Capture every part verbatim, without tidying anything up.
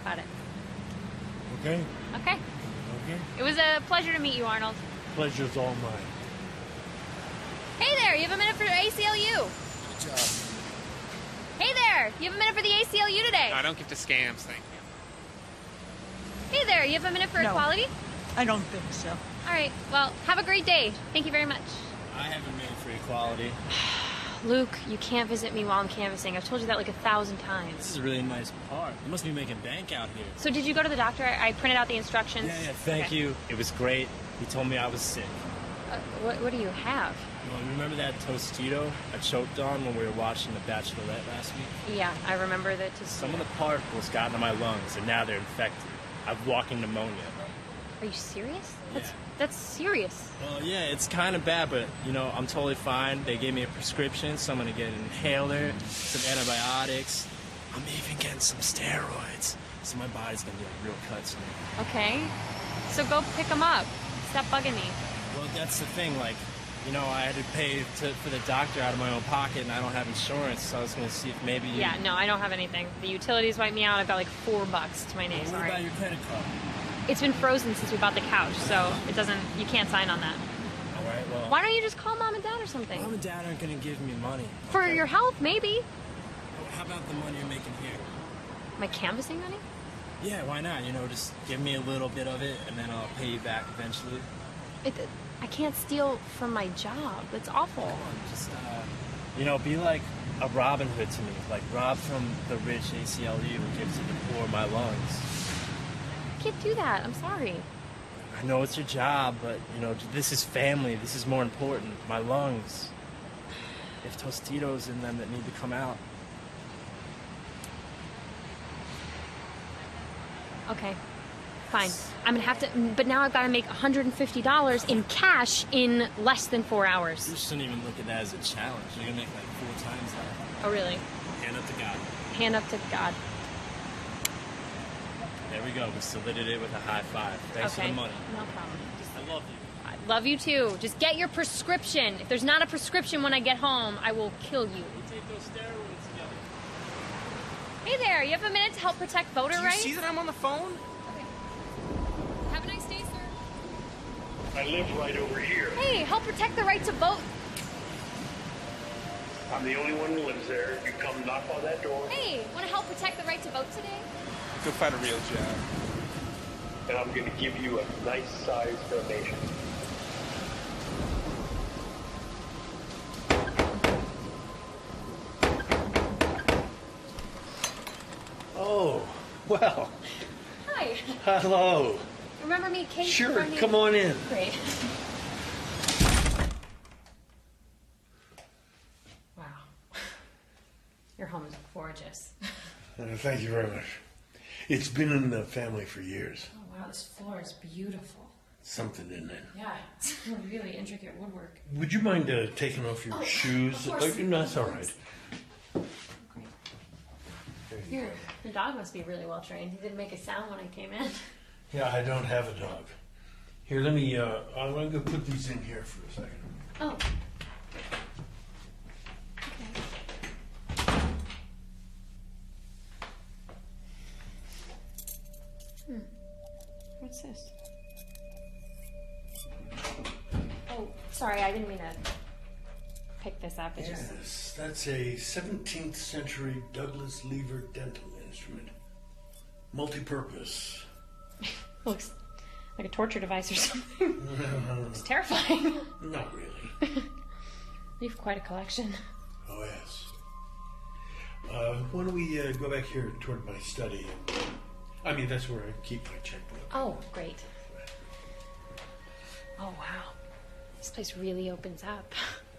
about it. Okay? Okay. Okay. It was a pleasure to meet you, Arnold. Pleasure's all mine. Hey there, you have a minute for A C L U. Good job. Hey there, you have a minute for the A C L U today. No, I don't give to scams, thank you. Hey there, you have a minute for No. equality? I don't think so. All right, well, have a great day. Thank you very much. I have a minute for equality. Luke, you can't visit me while I'm canvassing. I've told you that like a thousand This times. is a really nice park. You must be making bank out here. So did you go to the doctor? I I printed out the instructions. Yeah, yeah, thank Okay. you. It was great. He told me I was sick. Uh, what, what do you have? Well, you remember that Tostito I choked on when we were watching The Bachelorette last week? Yeah, I remember that. To Some of the particles got into my lungs, and now they're infected. I've walking pneumonia. Are you serious? That's Yeah. that's serious. Well, yeah, it's kind of bad, but, you know, I'm totally fine. They gave me a prescription, so I'm going to get an inhaler, some antibiotics. I'm even getting some steroids. So my body's going to be like real cuts in it. Okay, so go pick them up. Stop bugging me. Well, that's the thing, like, you know, I had to pay to, for the doctor out of my own pocket, and I don't have insurance, so I was going to see if maybe you... Yeah, no, I don't have anything. The utilities wiped me out. I've got like four bucks to my name. What Sorry. about your credit card? It's been frozen since we bought the couch, so it doesn't. You can't sign on that. All right, well... Why don't you just call mom and dad or something? Mom and Dad aren't going to give me money. For okay? your health, maybe. How about the money you're making here? My canvassing money? Yeah, why not? You know, just give me a little bit of it, and then I'll pay you back eventually. It, I can't steal from my job. That's awful. Come on, just, uh, you know, be like a Robin Hood to me. Like, rob from the rich A C L U and give to the poor my lungs. I can't do that. I'm sorry. I know it's your job, but, you know, this is family. This is more important. My lungs. If Tostitos in them that need to come out. Okay, fine. I'm gonna have to. But now I've got to make one hundred fifty dollars in cash in less than four You hours. shouldn't even look at that as a challenge. You're gonna make like four times that. Oh, really? Hand up to God. Hand up to God. There we go. We saluted it with a high five. Thanks Okay. for the money. No problem. Just, I love you. I love you too. Just get your prescription. If there's not a prescription when I get home, I will kill you. We take those steroids together. Hey there, you have a minute to help protect voter Do you rights? see that I'm on the phone? Have a nice day, sir. I live right over here. Hey, help protect the right to vote. I'm the only one who lives there. You come knock on that door, Hey, want to help protect the right to vote today? Go find a real job. and I'm going to give you a nice sized donation. Oh, well, Hi. hello. Remember me, Kate? Sure, from the- come on in. Great. Wow. Your home is gorgeous. Uh, thank you very much. It's been in the family for years. Oh, wow, this floor is beautiful. Something, isn't it? Yeah, it's really intricate woodwork. Would you mind uh, taking off your Oh, shoes? of course. Uh, no, that's all right. Your, your dog must be really well trained. He didn't make a sound when I came in. Yeah, I don't have a dog. Here, let me, uh, I'm going to put these in here for a second. Oh. Okay. Hmm. What's this? Oh, sorry, I didn't mean to pick this up. It just Yes, that's a seventeenth century Douglas Lever dental instrument. Multi-purpose. looks like a torture device or something. It's terrifying. Not really. You have quite a collection. Oh, yes. Uh, why don't we uh, go back here toward my study? I mean, that's where I keep my checkbook. Oh, great. Oh, wow. This place really opens up.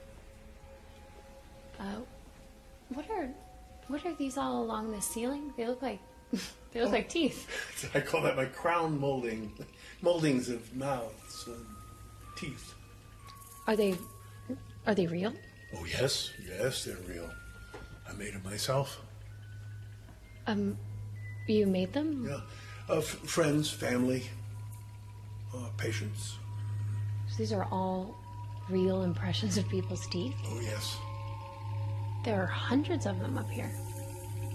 Uh, what are what are these all along the ceiling? They look like they look Oh. like teeth. I call that my crown molding, moldings of mouths and teeth. Are they are they real? Oh, yes, yes, they're real. I made them myself. Um, you made them? Yeah. Uh, f- friends, family, uh, patients. So these are all real impressions of people's teeth. Oh, yes. There are hundreds of them up here.